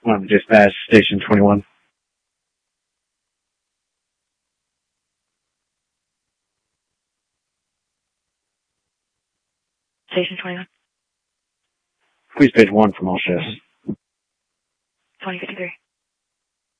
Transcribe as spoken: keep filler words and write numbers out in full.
One dispatch, station twenty-one. Station twenty-one. Please page one from all shifts. twenty fifty-three.